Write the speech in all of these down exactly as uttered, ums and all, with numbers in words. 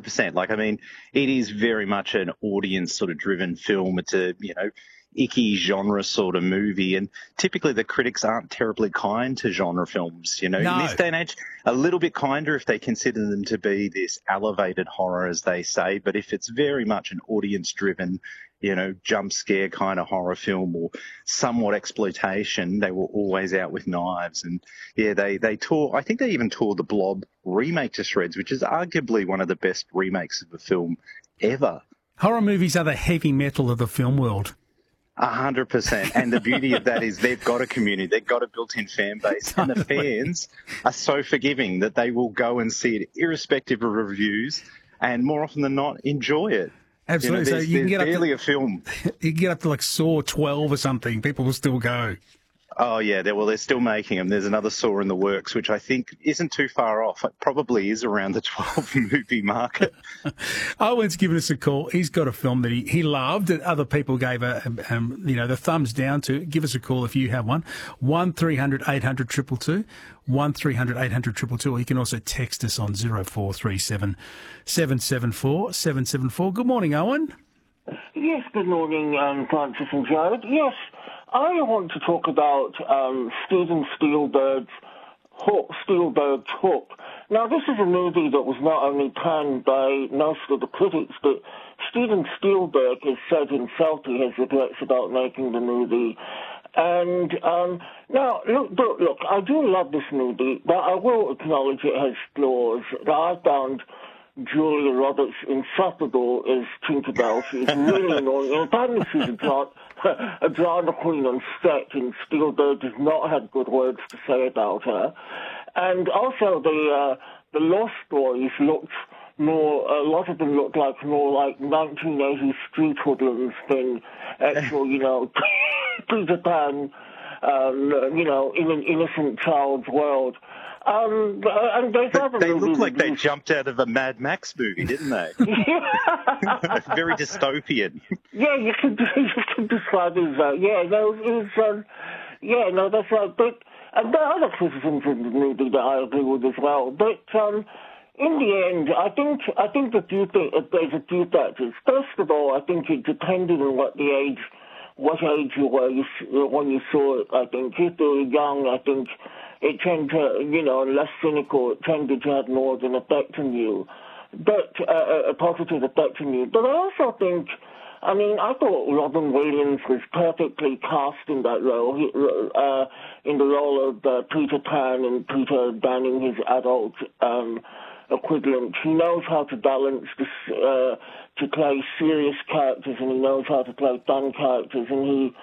hundred percent. Like, I mean, it is very much an audience sort of driven film. It's a, you know, icky genre sort of movie. And typically the critics aren't terribly kind to genre films. You know, No. in this day and age, a little bit kinder if they consider them to be this elevated horror, as they say. But if it's very much an audience driven, you know, jump scare kind of horror film or somewhat exploitation, they were always out with knives. And yeah, they, they tore, I think they even tore the Blob remake to shreds, which is arguably one of the best remakes of a film ever. Horror movies are the heavy metal of the film world. A hundred percent. And the beauty of that is they've got a community, they've got a built-in fan base, and the fans are so forgiving that they will go and see it irrespective of reviews and more often than not enjoy it. Absolutely. You know, so you can get up barely to, a film. You can get up to like Saw twelve or something. People will still go. Oh, yeah. They're, well, they're still making them. There's another Saw in the works, which I think isn't too far off. It probably is around the twelve movie market. Owen's given us a call. He's got a film that he, he loved that other people gave a, um, you know, the thumbs down to. Give us a call if you have one. one three hundred eight hundred two two two. one three hundred eight hundred two two two. Or you can also text us on zero four three seven seven seven four seven seven four. Good morning, Owen. Yes, good morning, um, Francis and Jared. Yes, I want to talk about um, Steven Spielberg's Hook, Spielberg's Hook. Now, this is a movie that was not only panned by most of the critics, but Steven Spielberg has said himself he has regrets about making the movie. And um, now, look, look, look, I do love this movie, but I will acknowledge it has flaws. I found Julia Roberts insufferable as Tinkerbell. She's really annoying. And apparently she's a, dra- a drama queen on set, and Spielberg does not have good words to say about her. And also the uh, the Lost Boys looked more, a lot of them looked like more like nineteen eighties street hoodlums than actual, you know, Peter Pan, um, you know, in an innocent child's world. Um, and they they they looked like they jumped out of a Mad Max movie, didn't they? Very dystopian. Yeah, you could you could describe it as that. Yeah, no, it was, um, yeah, no, that's right. But and there are other criticisms of the movie that I agree with as well. But um, in the end, I think I think the few th- there's a few factors. First of all, I think it depended on what the age, what age you were you, when you saw it. I think if you were young, I think it tended to, you know, less cynical, it tended to have more of an effect on you, but uh, a positive effect on you. But I also think, I mean, I thought Robin Williams was perfectly cast in that role, he, uh, in the role of uh, Peter Pan and Peter Banning, his adult um, equivalent. He knows how to balance this, uh, to play serious characters, and he knows how to play fun characters, and he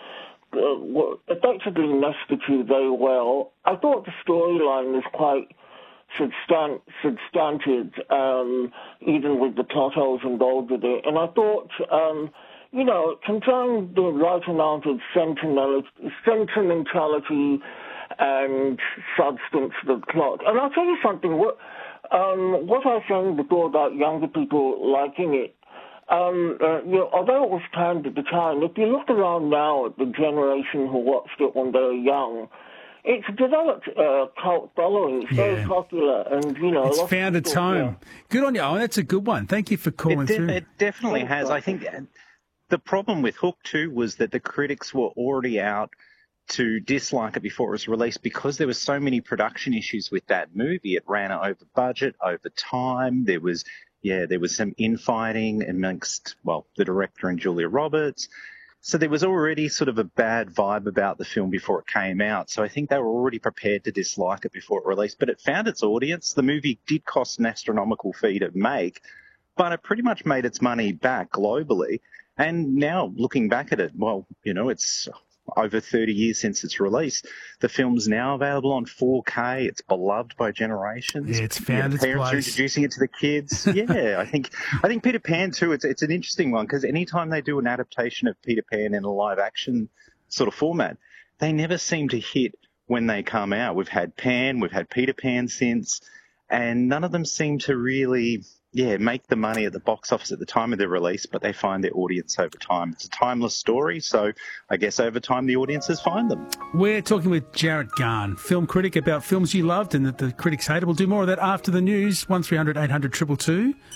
Uh, effectively meshed the two very well. I thought the storyline was quite substan- substantive, um, even with the plot holes involved with it. And I thought, um, you know, it contained the right amount of sentimental- sentimentality and substance to the plot. And I'll tell you something, what, um, what I was saying before about younger people liking it, Um, uh, you know, although it was panned at the time, if you look around now at the generation who watched it when they were young, it's developed a cult following. It's Yeah. very popular, and you know, It's lots of found its people- home. Good on you, Owen. That's a good one. Thank you for calling It, de- through. it definitely Thanks, has. I think the problem with Hook, too, was that the critics were already out to dislike it before it was released because there were so many production issues with that movie. It ran over budget, over time. There was, yeah, there was some infighting amongst, well, the director and Julia Roberts. So there was already sort of a bad vibe about the film before it came out. So I think they were already prepared to dislike it before it released. But it found its audience. The movie did cost an astronomical fee to make, but it pretty much made its money back globally. And now looking back at it, well, you know, it's over thirty years since its release. The film's now available on four K. It's beloved by generations. Yeah, it's found its Parents are place. introducing it to the kids. Yeah, I think I think Peter Pan too. It's it's an interesting one because anytime they do an adaptation of Peter Pan in a live action sort of format, they never seem to hit when they come out. We've had Pan, we've had Peter Pan since, and none of them seem to really, yeah, make the money at the box office at the time of their release, but they find their audience over time. It's a timeless story, so I guess over time the audiences find them. We're talking with Jarrett Garn, film critic, about films you loved and that the critics hated. We'll do more of that after the news. one three hundred eight hundred two two two.